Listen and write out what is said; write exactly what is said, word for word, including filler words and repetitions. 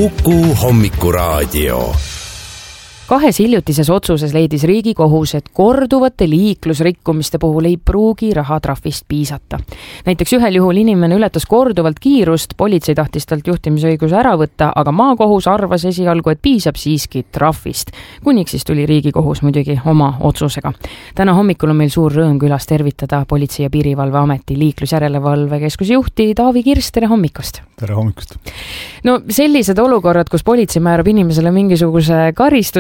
Kuku Hommikuraadio. Kahes hiljutises otsuses leidis Riigikohus, et korduvate liiklusrikkumiste puhul ei pruugi rahatrahvist piisata. Näiteks ühel juhul inimene ületas korduvalt kiirust, politsei tahtis talt juhtimisõiguse ära võtta, aga maakohus arvas esialgu, et piisab siiski trahvist. Kuniks siis tuli Riigikohus muidugi oma otsusega. Täna hommikul on meil suur rõõm külas tervitada Politsei- ja Piirivalveameti liiklusjärelevalve keskuse juhti Taavi Kirss, tere hommikust! Tere hommikust! No sellised olukorrad, kus politsei määrab inimesele mingisuguse karistuse,